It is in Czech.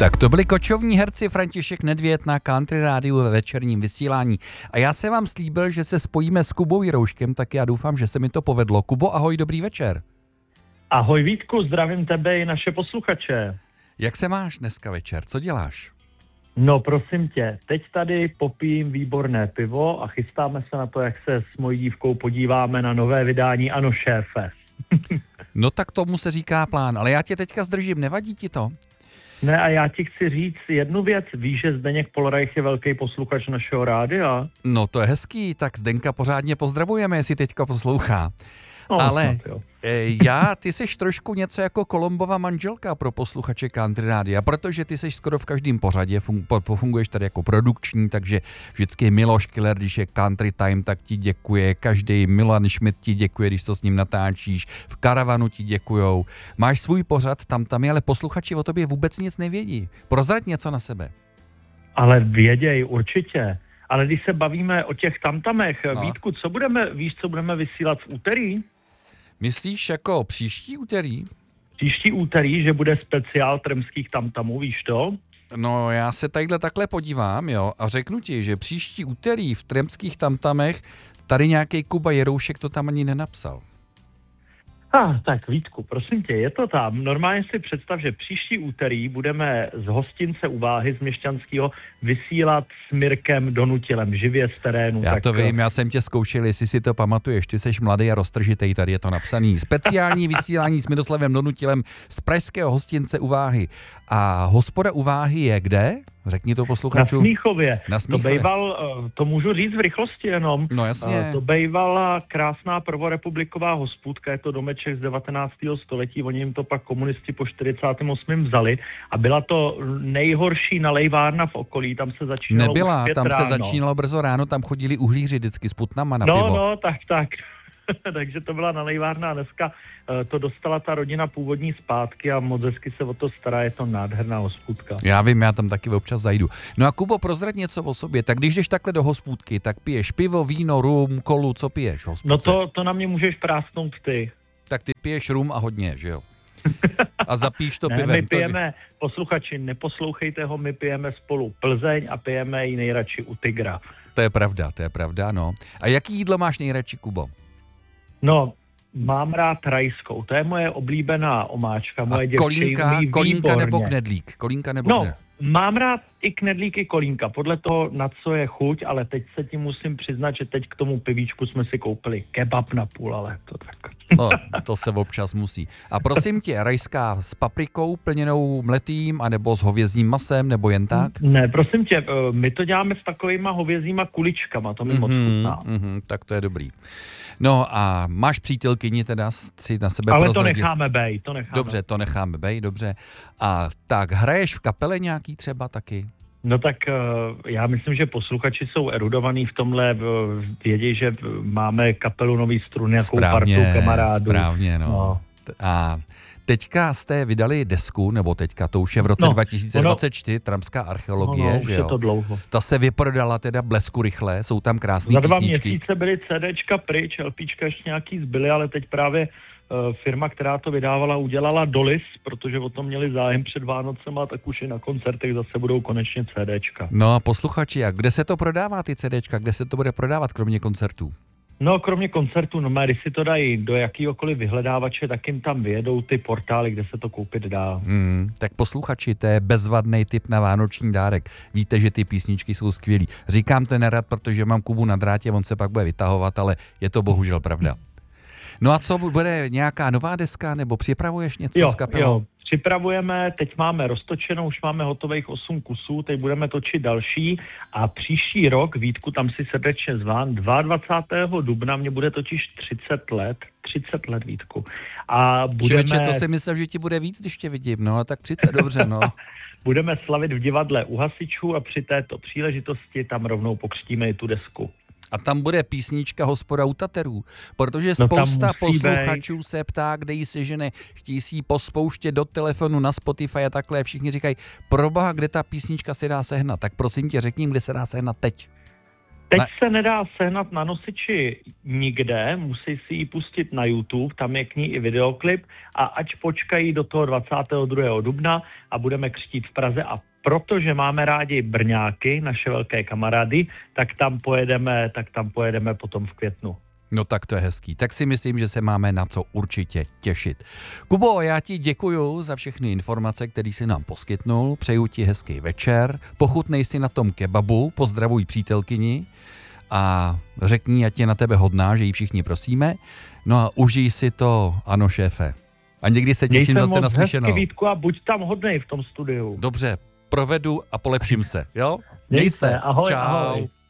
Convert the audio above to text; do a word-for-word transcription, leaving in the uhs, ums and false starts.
Tak to byli kočovní herci František Nedvěd na Country Rádiu ve večerním vysílání. A já jsem vám slíbil, že se spojíme s Kubou Jirouškem, tak já doufám, že se mi to povedlo. Kubo, ahoj, dobrý večer. Ahoj Vítku, zdravím tebe i naše posluchače. Jak se máš dneska večer, co děláš? No prosím tě, teď tady popijím výborné pivo a chystáme se na to, jak se s mojí dívkou podíváme na nové vydání Ano šéfe. No tak tomu se říká plán, ale já tě teďka zdržím, nevadí ti to? Ne, a já ti chci říct jednu věc. Víš, že Zdeněk Polreich je velký posluchač našeho rádia? No to je hezký, tak Zdenka pořádně pozdravujeme, jestli teďka poslouchá. No, Ale snad, já, ty seš trošku něco jako Kolombova manželka pro posluchače Country Rádia, protože ty seš skoro v každém pořadě, fun, po, funguješ tady jako produkční, takže vždycky Miloš Killer, když je Country Time, tak ti děkuje, každý Milan Schmidt ti děkuje, když to s ním natáčíš, v Karavanu ti děkujou, máš svůj pořad, tam tam je, ale posluchači o tobě vůbec nic nevědí. Prozrať něco na sebe. Ale věděj, určitě. Ale když se bavíme o těch tamtamech, no. Vítku, co budeme, víš, co budeme vysílat v úterý? Myslíš jako příští úterý? Příští úterý, že bude speciál tremských tamtamů, víš to? No já se tadyhle takhle podívám, jo, a řeknu ti, že příští úterý v tremských tamtamech tady nějaký Kuba Jiroušek to tam ani nenapsal. Ah, tak Vítku, prosím tě, je to tam. Normálně si představ, že příští úterý budeme z hostince u Váhy z Měšťanského vysílat s Mirkem Donutilem živě z terénu. Já tak to vím, já jsem tě zkoušel, jestli si to pamatuješ, ty seš mladý a roztržitej, tady je to napsaný. Speciální vysílání s Miroslavem Donutilem z pražského hostince u Váhy. A hospoda u Váhy je kde? Řekni to posluchačům. Na Smíchově. Na Smíchově. To bejval, to můžu říct v rychlosti jenom. No jasně. To bejvala krásná prvorepubliková hospůdka, je to domeček z devatenáctého století, oni jim to pak komunisti po čtyřicátém osmém vzali a byla to nejhorší nalejvárna v okolí, tam se začínalo Nebyla, tam ráno. se začínalo brzo ráno, tam chodili uhlíři vždycky s putnama na no, pivo. No, tak, tak. Takže to byla nalejvárna a dneska to dostala ta rodina původní zpátky a moc hezky se o to stará, je to nádherná hospůdka. Já vím, já tam taky občas zajdu. No a Kubo, prozrať něco o sobě, tak když jdeš takhle do hospůdky, tak piješ pivo, víno, rum, kolu, co piješ v hospůdce? No to, to na mě můžeš prásknout ty. Tak ty piješ rum a hodně, že jo? A zapíš to ne, pivem. My pijeme, to... posluchači, neposlouchejte ho, my pijeme spolu Plzeň a pijeme ji nejradši u Tigra. To je pravda, to je pravda, no. A jaký jídlo máš nejradši, Kubo? No, mám rád rajskou, to je moje oblíbená omáčka, moje děvče kolínka, umí kolínka výborně. nebo knedlík? Kolínka nebo no, knedlík? Mám rád i knedlík, i kolínka, podle toho, na co je chuť, ale teď se tím musím přiznat, že teď k tomu pivíčku jsme si koupili kebab na půl, ale to tak. No, to se občas musí. A prosím tě, rajská s paprikou plněnou mletým, anebo s hovězím masem, nebo jen tak? Ne, prosím tě, my to děláme s takovýma hovězíma kuličkama, to mi mm-hmm, moc chutná. Mm-hmm, tak to je dobrý. No a máš přítelkyni teda, si na sebe ale prozradit. to necháme bej, to necháme. Dobře, to necháme bej, dobře. A tak, hraješ v kapele nějaký třeba taky? No tak já myslím, že posluchači jsou erudovaní v tomhle, vědí, že máme kapelu Nový strun, nějakou správně, partu kamarádů. Správně, no. no. A teďka jste vydali desku, nebo teďka, to už je v roce no, dva tisíce dvacet čtyři, Tramská archeologie, no, no, že jo? to dlouho. Ta se vyprodala teda blesku rychle, jsou tam krásný Za dva písničky. měsíce byly CDčka pryč, LPčka ještě nějaký zbyly, ale teď právě uh, firma, která to vydávala, udělala dolis, protože o tom měli zájem před Vánocema, tak už i na koncertech zase budou konečně CDčka. No a posluchači, a kde se to prodává, ty CDčka? Kde se to bude prodávat, kromě koncertů? No, kromě koncertů, no, když si to dají do jakýhokoliv vyhledávače, tak jim tam vyjedou ty portály, kde se to koupit dá. Hmm, tak posluchači, to je bezvadný tip na vánoční dárek. Víte, že ty písničky jsou skvělý. Říkám to nerad, protože mám Kubu na drátě, on se pak bude vytahovat, ale je to bohužel pravda. No a co, bude nějaká nová deska, nebo připravuješ něco jo, s kapelou? Jo, připravujeme, teď máme roztočenou, už máme hotových osm kusů, teď budeme točit další a příští rok, Vítku, tam si srdečně zván, dvacátého druhého dubna mě bude totiž třicet let, třicet let, Vítku. A budeme... Člověče, to si myslel, že ti bude víc, když tě vidím, no a tak třicet, dobře, no. Budeme slavit v divadle U hasičů a při této příležitosti tam rovnou pokřtíme i tu desku. A tam bude písnička Hospoda u Taterů, protože spousta no posluchačů být. se ptá, kde jí sežene, chtějí si ji pospouštět do telefonu, na Spotify a takhle. Všichni říkají, proboha, kde ta písnička se dá sehnat, tak prosím tě, řekni jim, kde se dá sehnat teď. Teď Na- se nedá sehnat na nosiči nikde, musí si ji pustit na YouTube, tam je k ní i videoklip a ať počkají do toho dvacátého druhého dubna a budeme křtít v Praze a protože máme rádi Brňáky, naše velké kamarády, tak tam pojedeme, tak tam pojedeme potom v květnu. No tak to je hezký. Tak si myslím, že se máme na co určitě těšit. Kubo, já ti děkuju za všechny informace, které jsi nám poskytnul. Přeju ti hezký večer. Pochutnej si na tom kebabu, pozdravuj přítelkyni a řekni, ať je na tebe hodná, že ji všichni prosíme. No a užij si to, ano šéfe. A někdy se těším Mějte zase moc na slyšenou. hezky, Vítku, a buď tam hodnej v tom studiu. Dobře, provedu a polepším se, jo? Měj se, ahoj, Čau. ahoj.